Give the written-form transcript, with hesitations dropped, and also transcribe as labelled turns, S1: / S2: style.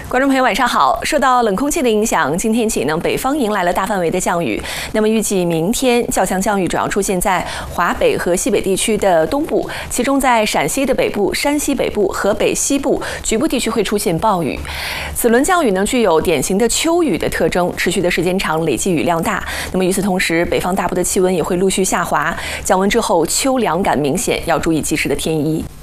S1: 观众朋友，晚上好。受到冷空气的影响，今天起呢，北方迎来了大范围的降雨。那么预计明天较强降雨主要出现在华北和西北地区的东部，其中在陕西的北部、山西北部、河北西部局部地区会出现暴雨。此轮降雨呢，具有典型的秋雨的特征，持续的时间长，累计雨量大。那么与此同时，北方大部的气温也会陆续下滑，降温之后秋凉感明显，要注意及时的添衣。